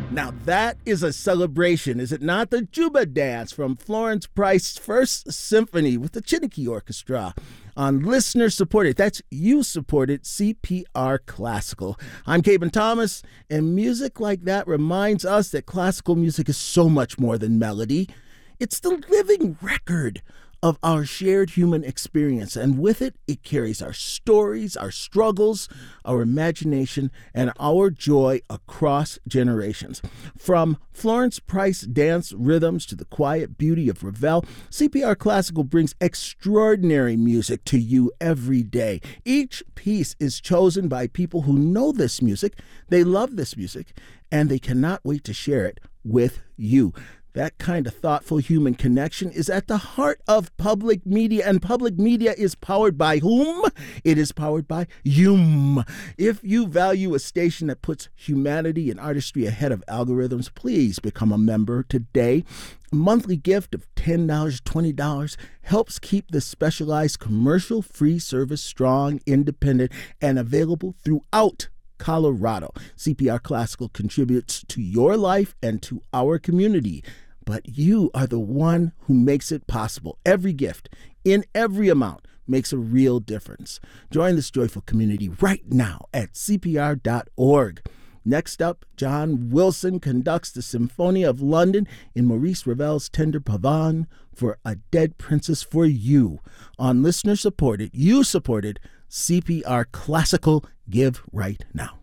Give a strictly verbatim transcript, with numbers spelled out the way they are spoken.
Now that is a celebration, is it not? The Juba Dance from Florence Price's First Symphony with the Chiniki Orchestra on listener-supported, that's you-supported C P R Classical. I'm Caben Thomas, and music like that reminds us that classical music is so much more than melody. It's the living record of our shared human experience, and with it, it carries our stories, our struggles, our imagination, and our joy across generations. From Florence Price dance rhythms to the quiet beauty of Ravel, C P R Classical brings extraordinary music to you every day. Each piece is chosen by people who know this music, they love this music, and they cannot wait to share it with you. That kind of thoughtful human connection is at the heart of public media, and public media is powered by whom? It is powered by you. If you value a station that puts humanity and artistry ahead of algorithms, please become a member today. A monthly gift of ten dollars, twenty dollars helps keep this specialized commercial-free service strong, independent, and available throughout Colorado. C P R Classical contributes to your life and to our community, but you are the one who makes it possible. Every gift, in every amount, makes a real difference. Join this joyful community right now at C P R dot org. Next up, John Wilson conducts the Symphonia of London in Maurice Ravel's Tender Pavane for A Dead Princess for You on listener-supported, you-supported C P R Classical. Give right now.